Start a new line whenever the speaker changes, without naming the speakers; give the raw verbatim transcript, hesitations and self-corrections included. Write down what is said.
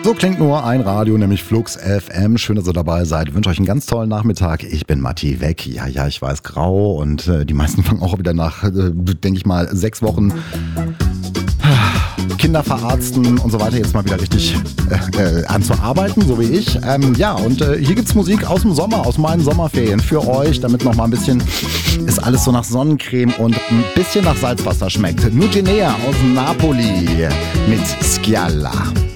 So klingt nur ein Radio, nämlich Flux F M. Schön, dass ihr dabei seid. Ich wünsche euch einen ganz tollen Nachmittag. Ich bin Matti Weg. Ja, ja, ich weiß, grau. Und äh, die meisten fangen auch wieder nach, äh, denke ich mal, sechs Wochen Kinder verarzten und so weiter jetzt mal wieder richtig äh, äh, an zu arbeiten, so wie ich. Ähm, ja, und äh, hier gibt's Musik aus dem Sommer, aus meinen Sommerferien für euch, damit noch mal ein bisschen, ist alles so nach Sonnencreme und ein bisschen nach Salzwasser schmeckt. Nugenea aus Napoli mit Schialla.